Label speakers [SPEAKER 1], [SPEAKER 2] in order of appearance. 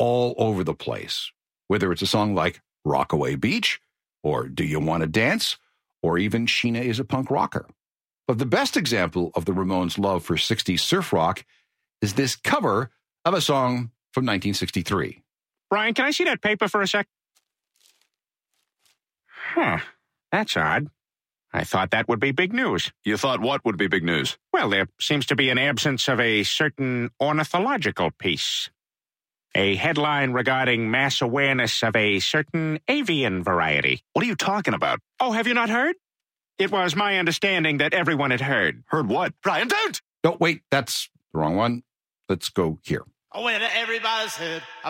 [SPEAKER 1] all over the place, whether it's a song like Rockaway Beach, or Do You Want to Dance, or even Sheena is a Punk Rocker. But the best example of the Ramones' love for 60s surf rock is this cover of a song from 1963.
[SPEAKER 2] Brian, can I see that paper for a sec? Huh, that's odd. I thought that would be big news.
[SPEAKER 3] You thought what would be big news?
[SPEAKER 2] Well, there seems to be an absence of a certain ornithological piece. A headline regarding mass awareness of a certain avian variety.
[SPEAKER 3] What are you talking about?
[SPEAKER 2] Oh, have you not heard? It was my understanding that everyone had heard.
[SPEAKER 3] Heard what? Brian, don't!
[SPEAKER 1] No, wait, that's the wrong one. Let's go here.
[SPEAKER 4] When everybody's heard